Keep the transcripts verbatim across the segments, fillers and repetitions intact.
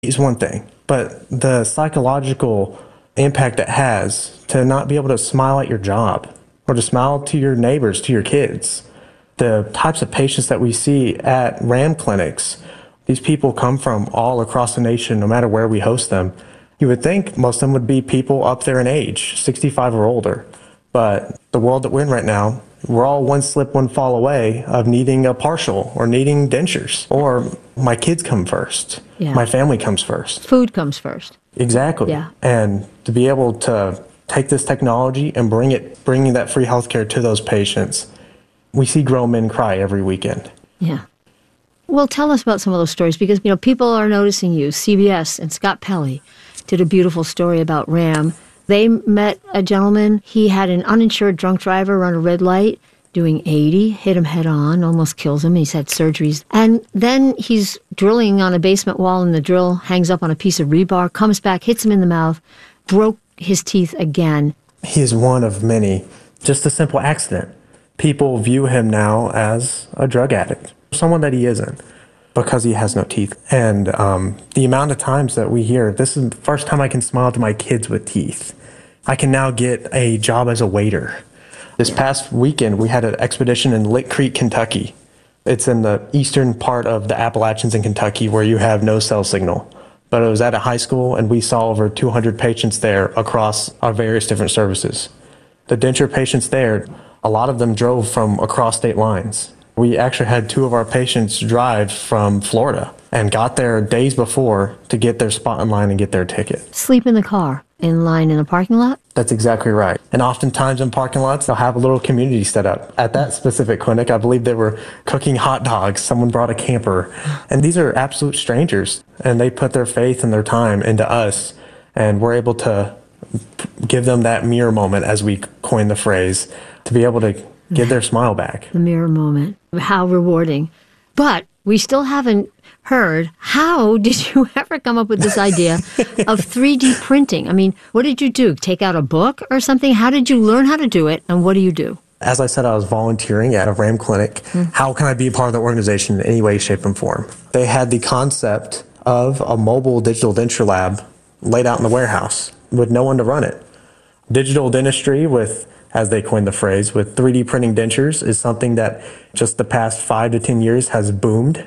is one thing, but the psychological impact it has to not be able to smile at your job or to smile to your neighbors, to your kids. The types of patients that we see at RAM clinics, these people come from all across the nation, no matter where we host them. You would think most of them would be people up there in age, sixty-five or older. But the world that we're in right now, we're all one slip, one fall away of needing a partial or needing dentures. Or my kids come first. Yeah. My family comes first. Food comes first. Exactly. Yeah. And to be able to take this technology and bring it, bringing that free healthcare to those patients, we see grown men cry every weekend. Yeah. Well, tell us about some of those stories, because, you know, people are noticing you. C B S and Scott Pelley did a beautiful story about RAM. They met a gentleman. He had an uninsured drunk driver run a red light doing eighty, hit him head on, almost kills him. He's had surgeries. And then he's drilling on a basement wall, and the drill hangs up on a piece of rebar, comes back, hits him in the mouth, broke his teeth again. He is one of many. Just a simple accident. People view him now as a drug addict, someone that he isn't, because he has no teeth. And um, the amount of times that we hear, this is the first time I can smile to my kids with teeth. I can now get a job as a waiter. This past weekend, we had an expedition in Lick Creek, Kentucky. It's in the eastern part of the Appalachians in Kentucky where you have no cell signal. But it was at a high school, and we saw over two hundred patients there across our various different services. The denture patients there, a lot of them drove from across state lines. We actually had two of our patients drive from Florida and got there days before to get their spot in line and get their ticket. Sleep in the car, in line in a parking lot? That's exactly right. And oftentimes in parking lots, they'll have a little community set up. At that specific clinic, I believe they were cooking hot dogs. Someone brought a camper. And these are absolute strangers. And they put their faith and their time into us. And we're able to give them that mirror moment, as we coin the phrase, to be able to get their smile back. The mirror moment. How rewarding. But we still haven't heard, how did you ever come up with this idea of three D printing? I mean, what did you do? Take out a book or something? How did you learn how to do it, and what do you do? As I said, I was volunteering at a RAM clinic. Mm. How can I be a part of the organization in any way, shape, and form? They had the concept of a mobile digital denture lab laid out in the warehouse with no one to run it. Digital dentistry with, as they coined the phrase, with three D printing dentures is something that just the past five to ten years has boomed.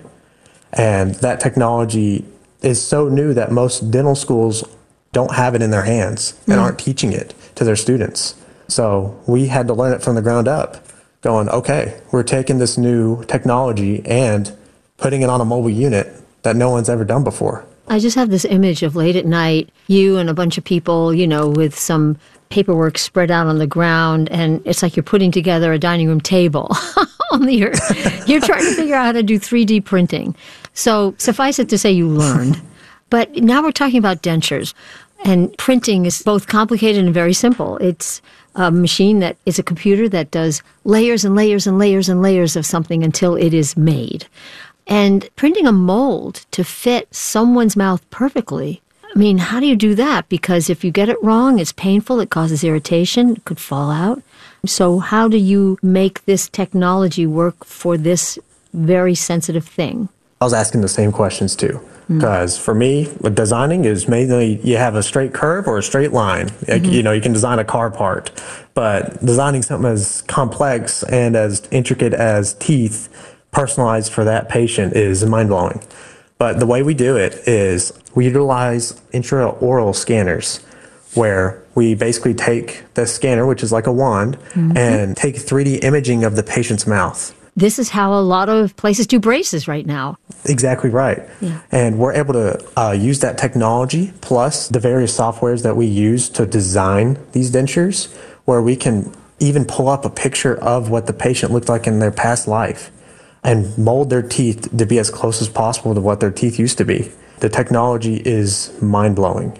And that technology is so new that most dental schools don't have it in their hands and mm. aren't teaching it to their students. So we had to learn it from the ground up, going, okay, we're taking this new technology and putting it on a mobile unit that no one's ever done before. I just have this image of late at night, you and a bunch of people, you know, with some paperwork spread out on the ground, and it's like you're putting together a dining room table. Only you're, you're trying to figure out how to do three D printing. So suffice it to say you learned. But now we're talking about dentures. And printing is both complicated and very simple. It's a machine that is a computer that does layers and layers and layers and layers of something until it is made. And printing a mold to fit someone's mouth perfectly, I mean, how do you do that? Because if you get it wrong, it's painful, it causes irritation, it could fall out. So how do you make this technology work for this very sensitive thing? I was asking the same questions too. Because mm. for me, with designing is mainly you have a straight curve or a straight line. Mm-hmm. You know, you can design a car part. But designing something as complex and as intricate as teeth, personalized for that patient, is mind-blowing. But the way we do it is we utilize intraoral scanners, where we basically take the scanner, which is like a wand, mm-hmm. and take three D imaging of the patient's mouth. This is how a lot of places do braces right now. Exactly right. Yeah. And we're able to uh, use that technology plus the various softwares that we use to design these dentures, where we can even pull up a picture of what the patient looked like in their past life and mold their teeth to be as close as possible to what their teeth used to be. The technology is mind-blowing.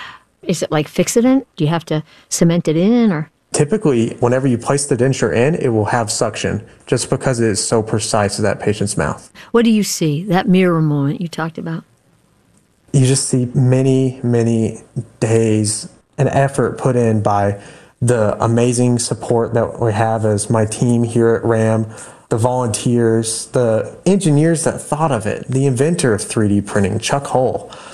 Is it like Fixodent? Do you have to cement it in, or? Typically, whenever you place the denture in, it will have suction, just because it is so precise to that patient's mouth. What do you see, that mirror moment you talked about? You just see many, many days and effort put in by the amazing support that we have as my team here at RAM, the volunteers, the engineers that thought of it, the inventor of three D printing, Chuck Hull.